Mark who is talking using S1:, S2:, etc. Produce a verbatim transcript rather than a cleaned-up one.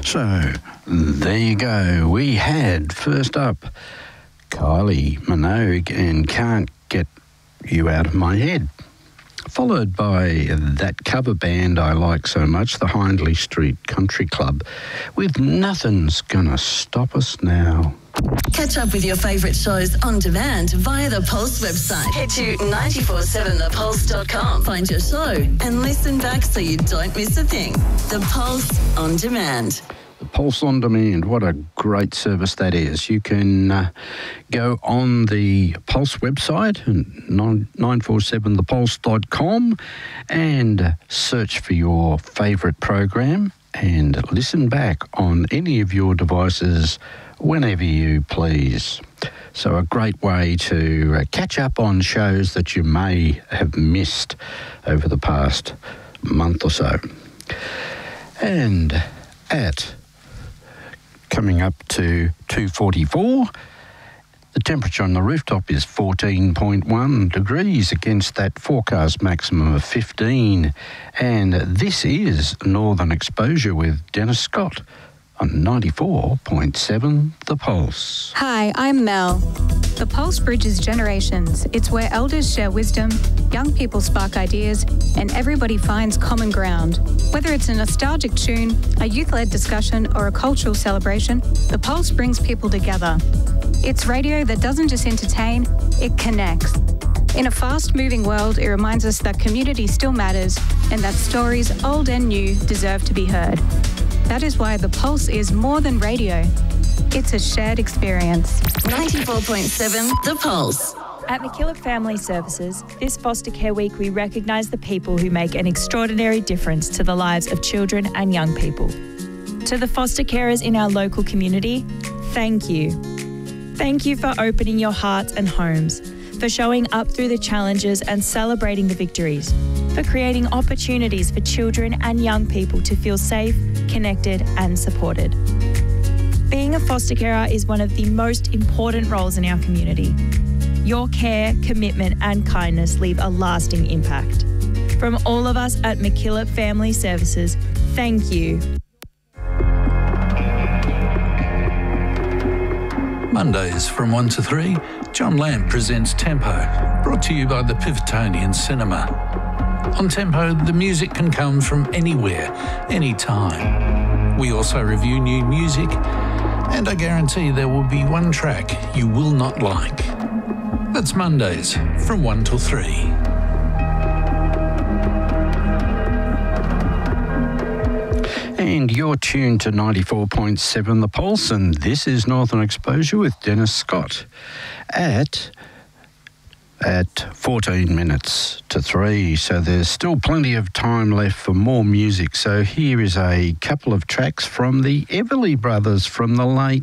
S1: So, there you go. We had, first up, Kylie Minogue and Can't Get You Out of My Head. Followed by that cover band I like so much, the Hindley Street Country Club, with Nothing's Gonna Stop Us Now.
S2: Catch up with your favourite shows on demand via the Pulse website. Head to nine four seven the pulse dot com. Find your show and listen back so you don't miss a thing. The Pulse on Demand.
S1: The Pulse on Demand, what a great service that is. You can uh, go on the Pulse website, nine four seven the pulse dot com, and search for your favourite program and listen back on any of your devices whenever you please. So a great way to uh, catch up on shows that you may have missed over the past month or so. And at coming up to two forty-four, the temperature on the rooftop is fourteen point one degrees against that forecast maximum of fifteen. And this is Northern Exposure with Dennis Scott on ninety-four point seven The Pulse.
S3: Hi, I'm Mel. The Pulse bridges generations. It's where elders share wisdom, young people spark ideas, and everybody finds common ground. Whether it's a nostalgic tune, a youth-led discussion, or a cultural celebration, the Pulse brings people together. It's radio that doesn't just entertain, it connects. In a fast-moving world, it reminds us that community still matters and that stories, old and new, deserve to be heard. That is why the Pulse is more than radio. It's a shared experience.
S2: ninety-four point seven The Pulse.
S4: At McKillop Family Services, this Foster Care Week, we recognise the people who make an extraordinary difference to the lives of children and young people. To the foster carers in our local community, thank you. Thank you for opening your hearts and homes, for showing up through the challenges and celebrating the victories, for creating opportunities for children and young people to feel safe, connected and supported. Being a foster carer is one of the most important roles in our community. Your care, commitment and kindness leave a lasting impact. From all of us at McKillop Family Services, thank you.
S5: Mondays from one to three, John Lamb presents Tempo, brought to you by the Pivotonian Cinema. On Tempo, the music can come from anywhere, anytime. We also review new music, and I guarantee there will be one track you will not like. That's Mondays from one till three.
S1: And you're tuned to ninety-four point seven The Pulse, and this is Northern Exposure with Dennis Scott at at fourteen minutes to three. So there's still plenty of time left for more music. So here is a couple of tracks from the Everly Brothers from the late